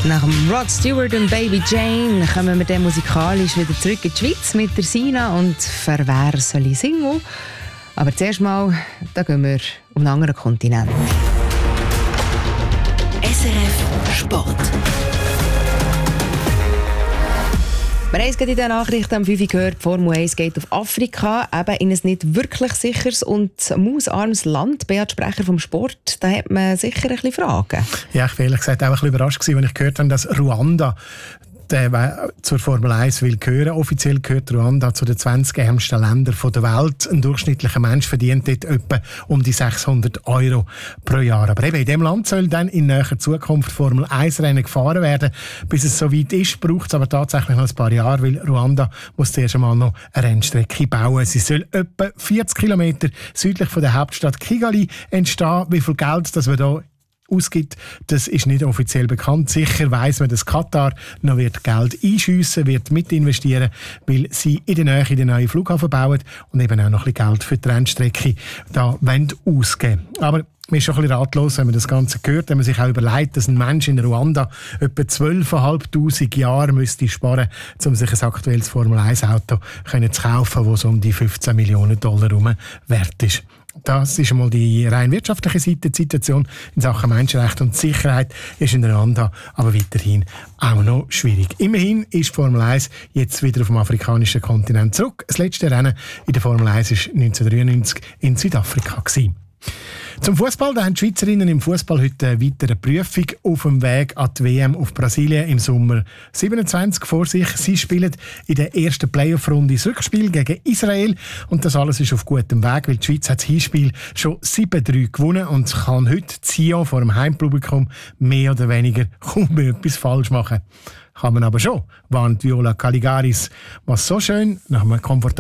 Nach dem Rod Stewart und Baby Jane kommen wir dann musikalisch wieder zurück in die Schweiz mit der Sina und «Wer soll ich singen?» Aber zuerst mal, da gehen wir auf einen anderen Kontinent. SRF Sport. Wir haben es gerade in den Nachrichten am 5 Uhr gehört, die Formel 1 geht auf Afrika, eben in ein nicht wirklich sicheres und mausarmes Land. Beat, Sprecher vom Sport, da hat man sicher ein bisschen Fragen. Ja, ich war ehrlich gesagt auch ein bisschen überrascht, als ich gehört habe, dass Ruanda zur Formel 1 will gehören. Offiziell gehört Ruanda zu den 20 ärmsten Ländern der Welt. Ein durchschnittlicher Mensch verdient dort etwa um die 600 € pro Jahr. Aber eben in diesem Land soll dann in näher Zukunft Formel 1 Rennen gefahren werden. Bis es soweit ist, braucht es aber tatsächlich noch ein paar Jahre, weil Ruanda muss zuerst einmal noch eine Rennstrecke bauen. Sie soll etwa 40 Kilometer südlich von der Hauptstadt Kigali entstehen. Wie viel Geld das wir da ausgibt, das ist nicht offiziell bekannt. Sicher weiss man, dass Katar noch wird Geld einschiessen wird, mit investieren, weil sie in der Nähe den neuen Flughafen bauen und eben auch noch ein bisschen Geld für die Rennstrecke da ausgeben. Aber man ist schon ein bisschen ratlos, wenn man das Ganze hört, wenn man sich auch überlegt, dass ein Mensch in Ruanda etwa 12'500 Jahre müsste sparen, um sich ein aktuelles Formel-1-Auto zu kaufen, das so um die $15 Millionen wert ist. Das ist einmal die rein wirtschaftliche Seite. Die Situation in Sachen Menschenrechte und Sicherheit ist in Ruanda aber weiterhin auch noch schwierig. Immerhin ist Formel 1 jetzt wieder auf dem afrikanischen Kontinent zurück. Das letzte Rennen in der Formel 1 war 1993 in Südafrika gewesen. Zum Fußball, da haben die Schweizerinnen im Fußball heute eine weitere Prüfung auf dem Weg an die WM auf Brasilien im Sommer 27 vor sich. Sie spielen in der ersten Playoff-Runde das Rückspiel gegen Israel und das alles ist auf gutem Weg, weil die Schweiz hat das Hinspiel schon 7-3 gewonnen und kann heute Sion vor dem Heimpublikum mehr oder weniger kaum etwas falsch machen. Kann man aber schon, warnt Viola Caligaris, was so schön nach einem komfortablen